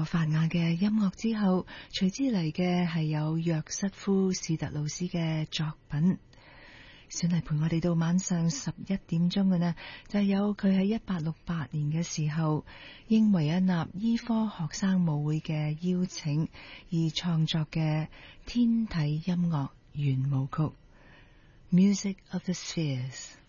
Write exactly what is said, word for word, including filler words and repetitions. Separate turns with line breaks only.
法雅嘅音樂之後，隨之嚟嘅係有約瑟夫史特勞斯嘅作品。小麗陪我哋到晚上十一點鐘嘅呢，就係有佢喺一八六八年嘅時候應維也納醫科學生舞會嘅邀請而創作嘅天體音樂圓舞曲 Music of the Spheres。